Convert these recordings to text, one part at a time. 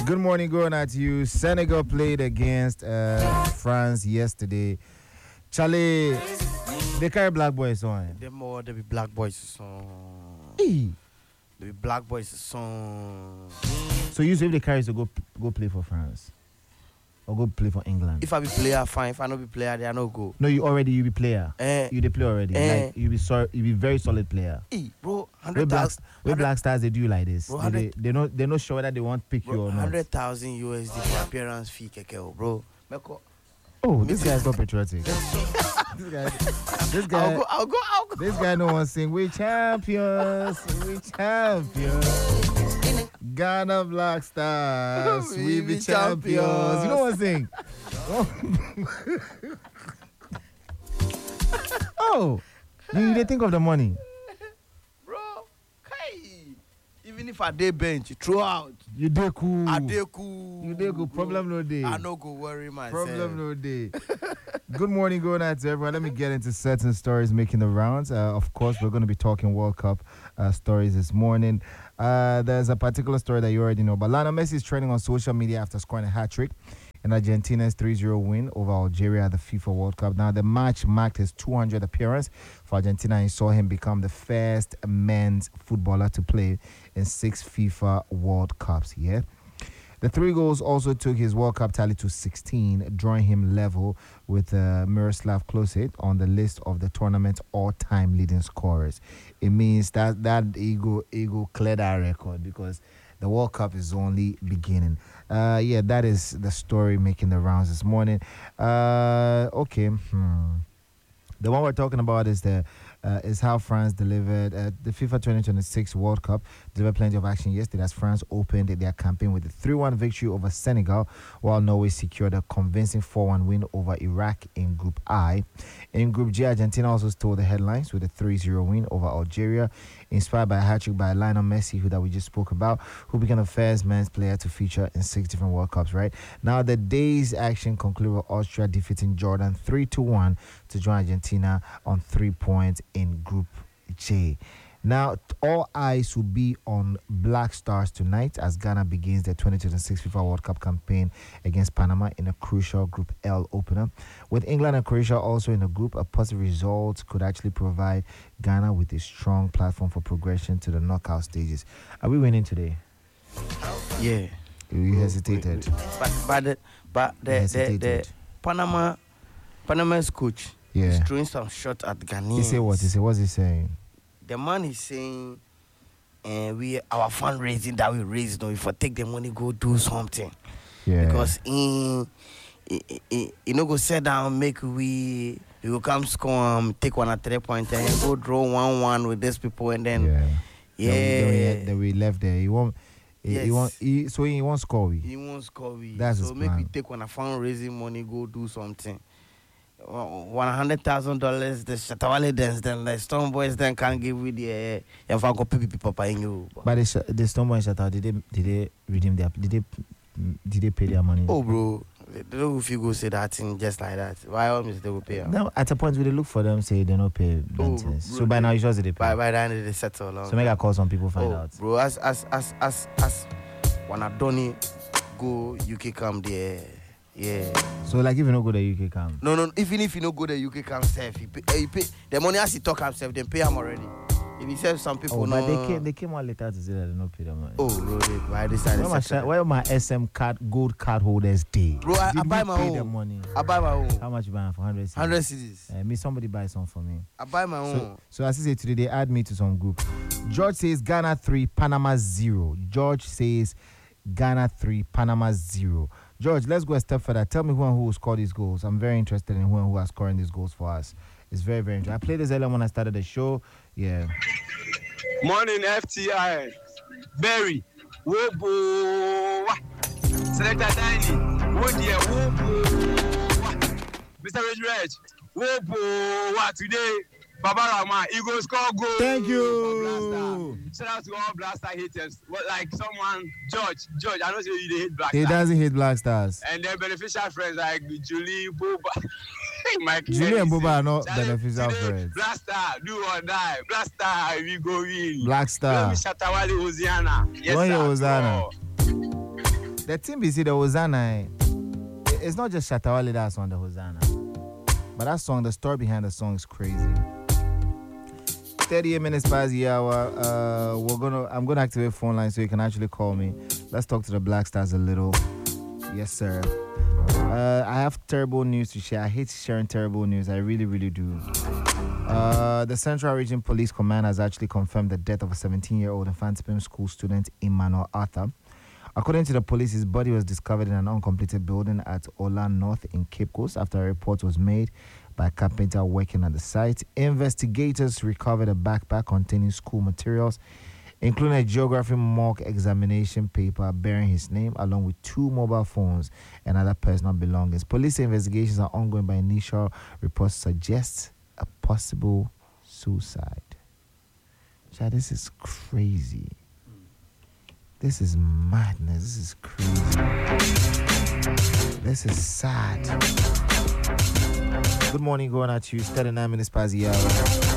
Good morning, going out to you. Senegal played against France yesterday. Charlie, they carry black boys on. They be black boys song. Hey. They be black boys song. So you say if they carry to go play for France or go play for England? If I be player, fine. If I not be player, they are no go. No, you be player. You the play already. Like you be very solid player. Hey, bro, With Black Stars they do like this. Bro, They're not sure whether they want to pick you or not. 100,000 USD for appearance fee, keke, bro. Oh, this guy's not patriotic. This guy. I'll go. This guy no one sing. We champions. Ghana Black Stars. We be champions. You know what I'm saying? Oh, you didn't think of the money. Bro, hey. Even if I day bench, throw out. You dey cool. I dey cool. You dey cool. Problem no day. I no go worry myself. Problem no day. Good morning, going out to everyone. Let me get into certain stories making the rounds. Of course, we're going to be talking World Cup stories this morning. There's a particular story that you already know. But Lionel Messi is trending on social media after scoring a hat-trick in Argentina's 3-0 win over Algeria at the FIFA World Cup. Now, the match marked his 200th appearance for Argentina and saw him become the first men's footballer to play in 6 FIFA World Cups. Yeah. The 3 goals also took his World Cup tally to 16, drawing him level with Miroslav Klose on the list of the tournament's all-time leading scorers. It means that ego cleared our record because the World Cup is only beginning. That is the story making the rounds this morning. Okay. The one we're talking about is how France delivered the FIFA 2026 World Cup. Delivered plenty of action yesterday as France opened their campaign with a 3-1 victory over Senegal, while Norway secured a convincing 4-1 win over Iraq in Group I. In Group G, Argentina also stole the headlines with a 3-0 win over Algeria, inspired by a hat-trick by Lionel Messi, who we just spoke about, who became the first men's player to feature in 6 different World Cups. Right now, the day's action concluded with Austria defeating Jordan 3-1 to join Argentina on 3 points in Group J. Now, all eyes will be on Black Stars tonight as Ghana begins their 2026 FIFA World Cup campaign against Panama in a crucial Group L opener. With England and Croatia also in the group, a positive result could actually provide Ghana with a strong platform for progression to the knockout stages. Are we winning today? Yeah. You hesitated. But the Panama's coach is throwing some shot at Ghanaians. He say what? What's he saying? The man is saying, our fundraising that we raised, if I take the money, go do something. Yeah. Because you go sit down, make we will come score, take 1 at 3 point, and go draw 1-1 with these people, and then Then we left there. He won't. He won't score. He won't score. That's so his make plan. we take fundraising money, go do something. $100,000. The Shatawale dance, then the Stone Boys then can't give with the Papa in you. But the Stone Boys Shatawa, did they redeem their? Did they pay their money? Oh, bro, they don't know if you go say that thing just like that. Why always they will pay? No, at a point we look for them, say they don't pay maintenance. So by now you sure they pay. By the end they settle. So make a call some people find out. Bro, as when I don't go UK come there. Yeah. So like if you don't go to UK camp. No. Even if you don't go to UK camp, self, he pay the money as he talk himself, then pay him already. If he says some people but they came out later to say that they don't pay the money. Oh, bro, why this side? Where my SM card gold card holders day? Bro, I buy my own. The money? I buy my own. How much you buying for 100 cedis? 100 cedis. Me somebody buy some for me. I buy my own. So as I say today, they add me to some group. George says Ghana 3, Panama 0. George says Ghana 3, Panama 0. George, let's go a step further. Tell me who will score these goals. I'm very interested in who are scoring these goals for us. It's very, very interesting. I played this earlier when I started the show. Yeah. Morning, FTI. Berry. Wobo. Selector Danny. Wodia. Wobo. Mr. Reg. Wobo. Today, Baba Rama, he go score goal. Thank you. Shout out to all Blaster haters. Like someone, George, I don't say you hate Black Stars. He doesn't hate Black Stars. And their beneficial friends like Julie, Boba. Julie and Boba are not beneficial friends. Blaster, do or die. Blaster, we go in. Black Star. Shatawale Hosanna. Yes, Hosanna. The team you see the Hosanna, it's not just Shatawale that's on the Hosanna. But that song, the story behind the song is crazy. 38 minutes past the hour. I'm gonna activate phone line so you can actually call me. Let's talk to the Black Stars a little. Yes, sir. I have terrible news to share. I hate sharing terrible news. I really, really do. The Central Region Police Command has actually confirmed the death of a 17-year-old Infantipim school student, Emmanuel Arthur. According to the police, his body was discovered in an uncompleted building at Ola North in Cape Coast after a report was made by a carpenter working at the site. Investigators recovered a backpack containing school materials, including a geography mock examination paper bearing his name, along with 2 mobile phones and other personal belongings. Police investigations are ongoing, but initial reports suggest a possible suicide. Child, this is crazy. This is madness. This is crazy. This is sad. Good morning, going at you. 39 minutes past the hour.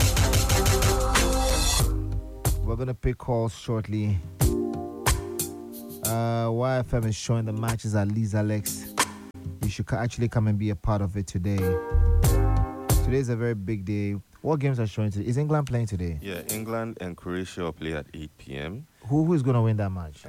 We're going to pick calls shortly. YFM is showing the matches at Leeds Alex. You should actually come and be a part of it today. Today is a very big day. What games are showing today? Is England playing today? Yeah, England and Croatia will play at 8 p.m. Who is going to win that match?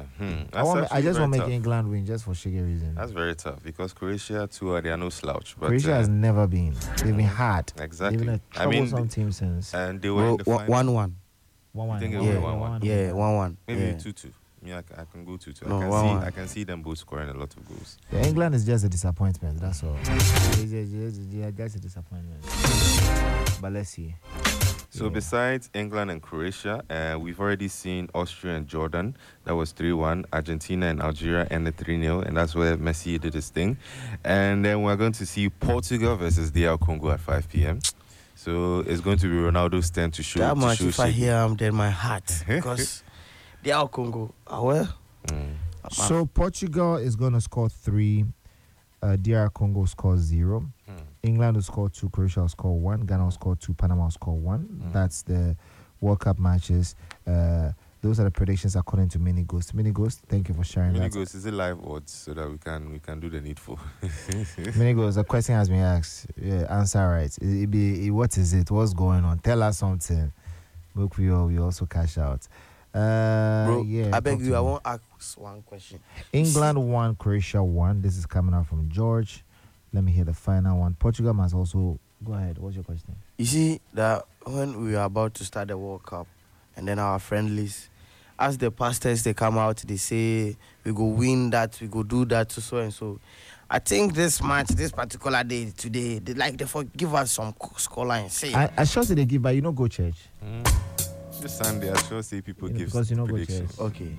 I just want to make England win just for sheer reason. That's very tough because Croatia too, they are no slouch. But Croatia has never been. They've been hard. Exactly. They've been a troublesome team since. And they were in the final. 1-1. 1-1. think it was 1-1. Yeah, 1-1. Maybe Yeah. 2-2. Yeah, I can go 2-2. No, I can see them both scoring a lot of goals. Yeah, England is just a disappointment. That's all. Just a disappointment. But let's see. So besides England and Croatia, we've already seen Austria and Jordan. That was 3-1. Argentina and Algeria ended 3-0, and that's where Messi did his thing. And then we're going to see Portugal versus DR Congo at 5 p.m. So it's going to be Ronaldo's turn to show. That much, if I shaky. hear him, then my heart. Because they are Congo. Well. So Portugal is going to score 3. DR Congo scores 0. England will score 2. Croatia will score 1. Ghana will score 2. Panama will score 1. That's the World Cup matches. Those are the predictions according to Mini Ghost. Mini Ghost, thank you for sharing Mini that. Ghost, is it live odds so that we can do the needful? Mini Ghost, the question has been asked. Yeah, answer right. What is it? What's going on? Tell us something. Look, we also cash out. Bro, yeah, I beg you, me. I want to ask one question. England 1, Croatia 1. This is coming out from George. Let me hear the final one. Portugal must also go ahead. What's your question? You see that when we are about to start the World Cup, and then our friendlies, as the pastors they come out, they say we go win that, we go do that, so and so. I think this match, this particular day today, they give us some scoreline. Say I sure say they give, but you know go church. This Sunday, I sure see people give because you know go church. predictions. okay.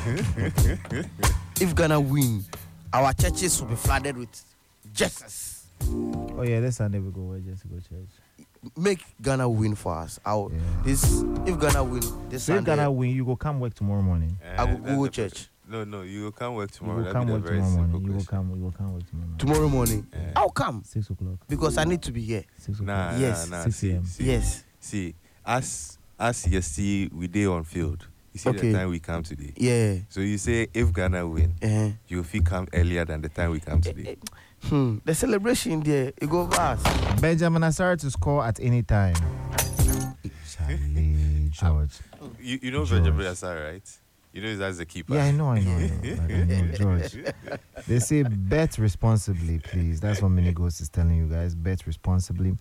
If Ghana win, our churches will be flooded with Jesus. Oh yeah, this Sunday we go just go church. Make Ghana win for us. Yeah. If Ghana win this So if Sunday, Ghana win, you go come work tomorrow morning. I will That's go the- church. No, you will come work You tomorrow. will That'd come be a work very tomorrow simple morning. You will question. come work tomorrow morning. Tomorrow morning, Yeah. I'll come 6 o'clock. because I need to be here. 6 o'clock. Nah, Yes. nah. 6 a.m. Yes. See, as you see, we day on field. You see Okay. the time we come today. Yeah. So you say if Ghana win, Uh-huh. you feel come earlier than the time we come today. The celebration there, it go fast. Benjamin Asare to score at any time. Charlie George. You know George. Virgil Brasar, right? You know that's the keeper. Yeah, I know. I know, George. They say bet responsibly, please. That's what Mini Ghost is telling you guys. Bet responsibly.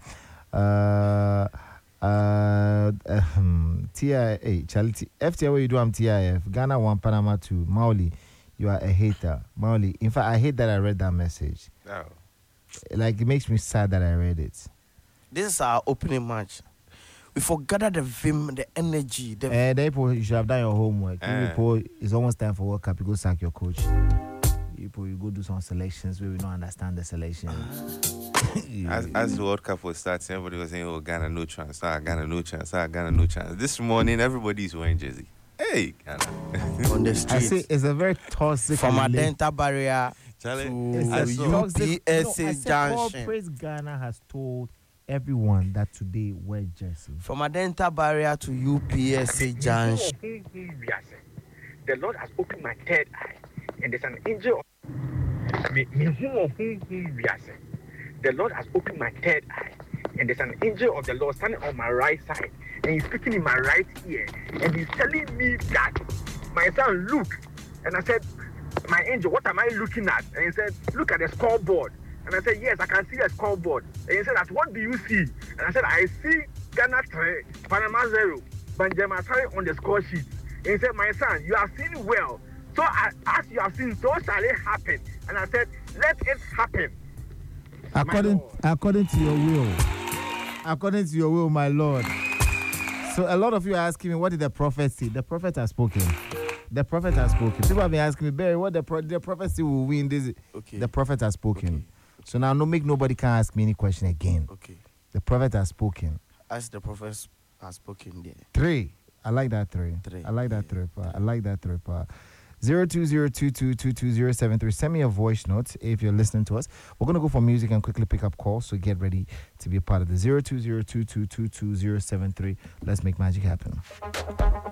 TIA, Charlie, FTA, what you do, I'm TIF. Ghana 1, Panama 2. Mauli, you are a hater. Mauli, in fact, I hate that I read that message. Oh. Like, it makes me sad that I read it. This is our opening match. We forgot the vim, the energy. Then you should have done your homework. It's almost time for World Cup. You go sack your coach. You go do some selections where we don't understand the selection. As the World Cup was starting, everybody was saying, "Oh, Ghana no chance. Ghana no chance. Ghana no chance." This morning, everybody is wearing jersey. Hey, Ghana. on the I streets. say it's a very toxic. From a relation- dental barrier Charlie, It's to a toxic. UPSA junction. Corporate Ghana has told everyone that today wear jersey. From a dental barrier to UPSA junction. The Lord has opened my third eye, and there's an angel. The Lord has opened my third eye, and there's an angel of the Lord standing on my right side, and he's speaking in my right ear, and he's telling me that, my son, look. And I said, my angel, what am I looking at? And he said, look at the scoreboard. And I said, yes, I can see the scoreboard. And he said, what do you see? And I said, I see Ghana 3, Panama 0, Benjamin 3 on the score sheet. And he said, my son, you have seen well. So as you have seen, so shall it happen. And I said, let it happen. According to your will. According to your will, my Lord. So a lot of you are asking me, what did the prophet say? The prophet has spoken. The prophet has spoken. People have been asking me, Barry, what the prophecy will win this? Okay. The prophet has spoken. Okay. So now nobody can ask me any question again. Okay. The prophet has spoken. As the prophet has spoken there. 3. I like that 3. I like that 3 part. I like that 3 part. 0202222073. Send me a voice note if you're listening to us. We're going to go for music and quickly pick up calls, so get ready to be a part of the 0202222073. Let's make magic happen.